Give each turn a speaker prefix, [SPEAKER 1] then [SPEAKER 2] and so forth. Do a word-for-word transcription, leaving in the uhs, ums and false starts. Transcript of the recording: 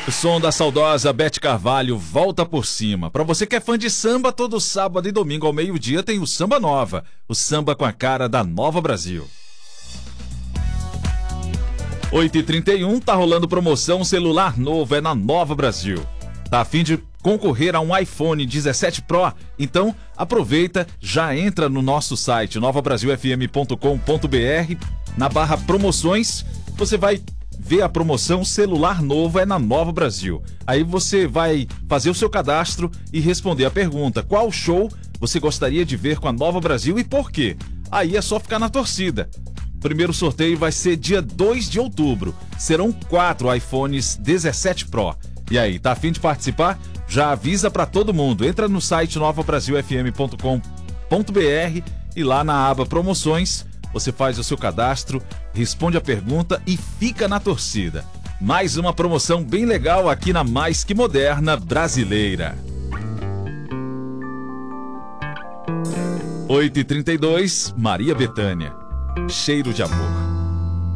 [SPEAKER 1] O som da saudosa Beth Carvalho, Volta por Cima. Para você que é fã de samba, todo sábado e domingo ao meio-dia tem o Samba Nova, o samba com a cara da Nova Brasil. oito e trinta e um, tá rolando promoção celular novo, é na Nova Brasil. Tá a fim de concorrer a um iPhone dezessete Pro? Então aproveita, já entra no nosso site nova brasil f m ponto com ponto b r, na barra promoções, você vai ver a promoção celular novo é na Nova Brasil. Aí você vai fazer o seu cadastro e responder a pergunta: qual show você gostaria de ver com a Nova Brasil e por quê? Aí é só ficar na torcida. O primeiro sorteio vai ser dia dois de outubro. Serão quatro iPhones dezessete Pro. E aí, tá a fim de participar? Já avisa pra todo mundo. Entra no site nova brasil f m ponto com ponto b r e lá na aba promoções você faz o seu cadastro, responde a pergunta e fica na torcida. Mais uma promoção bem legal aqui na Mais Que Moderna Brasileira. oito e trinta e dois, Maria Bethânia, Cheiro de Amor.